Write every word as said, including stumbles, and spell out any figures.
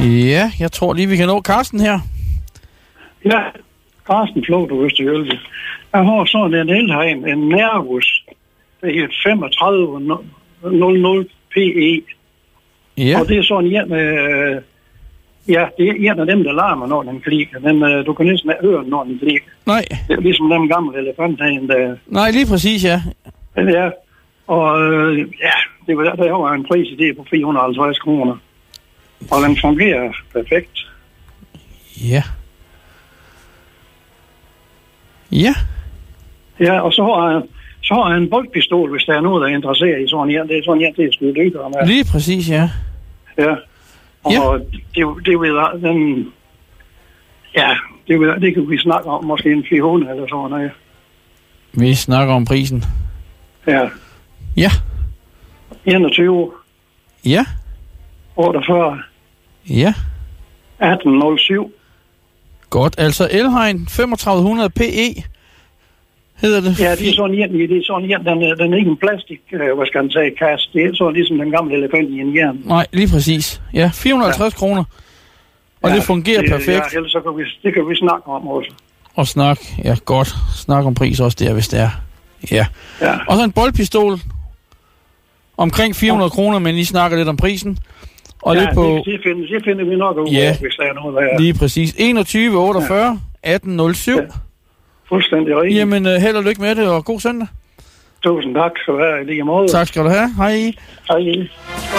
Ja, jeg tror lige, vi kan nå Carsten her. Ja, Carsten Flå, du Østerjylland. Jeg har sådan en Elheim, en Nervus. Det er femogtredive nul nul P E. Ja. Og det er sådan en, øh, ja, det er en af dem, der larmer, når den klikker. Den, øh, du kan næsten ikke høre, når den klikker. Nej. Det er ligesom den gamle elefanthagen, der... Nej, lige præcis, ja. Ja, og øh, ja, det var der var en pris i det på fire hundrede og halvtreds kroner. Og den fungerer perfekt. Ja. Ja. Ja, og så har jeg, så har jeg en boldpistol, hvis der er noget, der er interesseret i sådan en. Det er sådan en, det er sgu dykker med. Lige præcis, ja. Ja. Og ja. det, det vil den... Ja, det, vil, det kan vi snakke om, måske en fire hundrede eller sådan noget. Vi snakker om prisen. Ja. Ja. enogtyve. Ja. otteogfyrre. Ja. atten nul syv. Godt, altså Elheim femogtredive hundrede P E hedder det. Ja, det er sådan en, det er sådan en, den, den er ikke en plastik, øh, hvad skal man sige, kasse. Det er sådan ligesom den gamle elefant i en jern. Nej, lige præcis. Ja, fire hundrede og halvtreds ja. kroner. Og ja, det fungerer det, perfekt. Ja, ellers så kan vi, det kan vi snakke om også. Og snak, ja godt. Snak om pris også der, hvis det er. Ja. ja. Og så en boldpistol. Omkring fire hundrede ja. kroner, men I snakker lidt om prisen. Og ja, det, på... det, det, finder, det finder vi nok ud ja. over, hvis der er noget, der er. Lige præcis. enogtyve otteogfyrre ja. atten nul syv. Ja. Fuldstændig rigtigt. Jamen, uh, held og lykke med det, og god søndag. Tusind tak skal du have i lige måde. Tak skal du have. Hej. Hej.